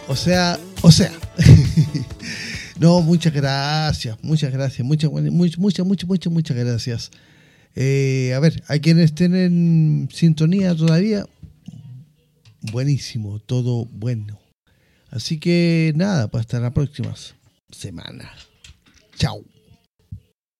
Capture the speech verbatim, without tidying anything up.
O sea, o sea. No, muchas gracias, muchas gracias, muchas, muchas, muchas, muchas, muchas, muchas gracias. Eh, a ver, a quienes estén en sintonía todavía, buenísimo, todo bueno. Así que nada, pues hasta la próxima semana. Chao.